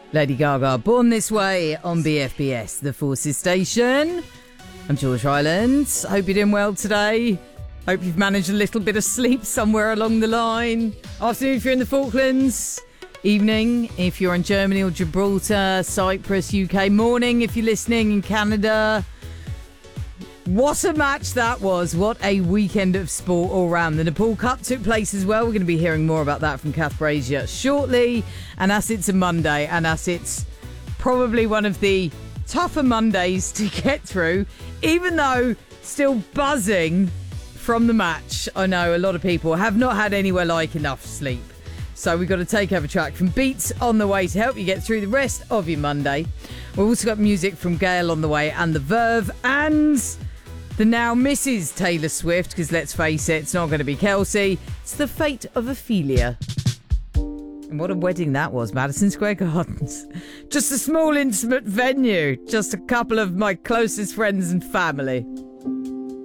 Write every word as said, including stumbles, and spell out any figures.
Lady Gaga, Born This Way on B F B S, the Forces Station. I'm George Ryland. Hope you're doing well today. Hope you've managed a little bit of sleep somewhere along the line. Afternoon if you're in the Falklands. Evening if you're in Germany or Gibraltar, Cyprus, U K. Morning if you're listening in Canada. What a match that was. What a weekend of sport all round. The Nepal Cup took place as well. We're going to be hearing more about that from Kath Brazier shortly. And as it's a Monday, and as it's probably one of the tougher Mondays to get through, even though still buzzing from the match. I know a lot of people have not had anywhere like enough sleep. So we've got to take over track from Beats on the way to help you get through the rest of your Monday. We've also got music from Gail on the way and The Verve and the now Missus Taylor Swift, because let's face it, it's not going to be Kelsey. It's The Fate of Ophelia. And what a wedding that was, Madison Square Gardens. Just a small, intimate venue. Just a couple of my closest friends and family.